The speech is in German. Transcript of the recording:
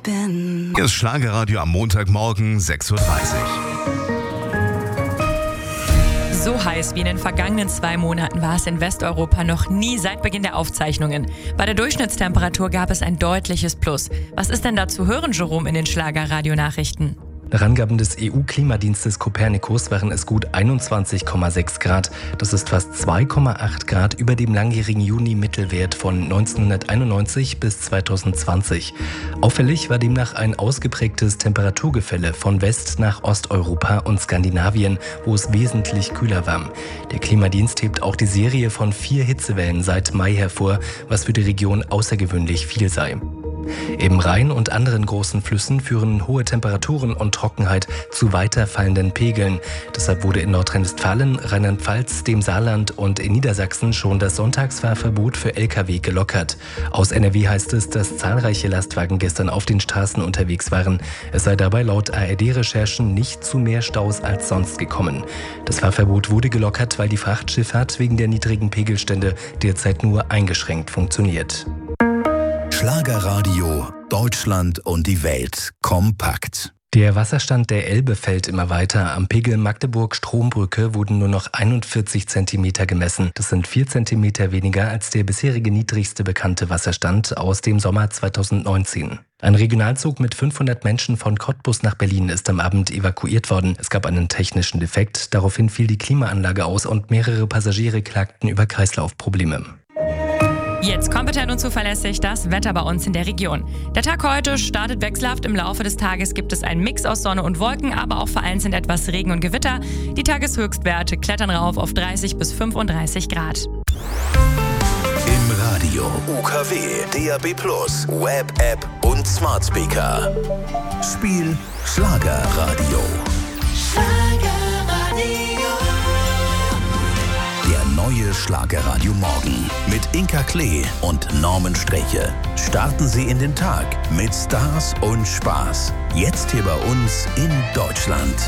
bin. Hier ist Schlagerradio am Montagmorgen 6.30 Uhr. So heiß wie in den vergangenen 2 Monaten war es in Westeuropa noch nie seit Beginn der Aufzeichnungen. Bei der Durchschnittstemperatur gab es ein deutliches Plus. Was ist denn da zu hören, Jerome, in den Schlagerradio-Nachrichten? Nach Angaben des EU-Klimadienstes Copernicus waren es gut 21,6 Grad. Das ist fast 2,8 Grad über dem langjährigen Juni-Mittelwert von 1991 bis 2020. Auffällig war demnach ein ausgeprägtes Temperaturgefälle von West- nach Osteuropa und Skandinavien, wo es wesentlich kühler war. Der Klimadienst hebt auch die Serie von 4 Hitzewellen seit Mai hervor, was für die Region außergewöhnlich viel sei. Im Rhein und anderen großen Flüssen führen hohe Temperaturen und Trockenheit zu weiter fallenden Pegeln. Deshalb wurde in Nordrhein-Westfalen, Rheinland-Pfalz, dem Saarland und in Niedersachsen schon das Sonntagsfahrverbot für Lkw gelockert. Aus NRW heißt es, dass zahlreiche Lastwagen gestern auf den Straßen unterwegs waren. Es sei dabei laut ARD-Recherchen nicht zu mehr Staus als sonst gekommen. Das Fahrverbot wurde gelockert, weil die Frachtschifffahrt wegen der niedrigen Pegelstände derzeit nur eingeschränkt funktioniert. Schlagerradio, Deutschland und die Welt kompakt. Der Wasserstand der Elbe fällt immer weiter. Am Pegel Magdeburg-Strombrücke wurden nur noch 41 Zentimeter gemessen. Das sind 4 Zentimeter weniger als der bisherige niedrigste bekannte Wasserstand aus dem Sommer 2019. Ein Regionalzug mit 500 Menschen von Cottbus nach Berlin ist am Abend evakuiert worden. Es gab einen technischen Defekt. Daraufhin fiel die Klimaanlage aus und mehrere Passagiere klagten über Kreislaufprobleme. Jetzt kompetent und zuverlässig das Wetter bei uns in der Region. Der Tag heute startet wechselhaft. Im Laufe des Tages gibt es einen Mix aus Sonne und Wolken, aber auch vereinzelt etwas Regen und Gewitter. Die Tageshöchstwerte klettern rauf auf 30 bis 35 Grad. Im Radio, UKW, DAB+, Web-App und Smart Speaker. Spiel Schlagerradio. Der neue Schlagerradio Morgen mit Inka Klee und Norman Streche. Starten Sie in den Tag mit Stars und Spaß. Jetzt hier bei uns in Deutschland.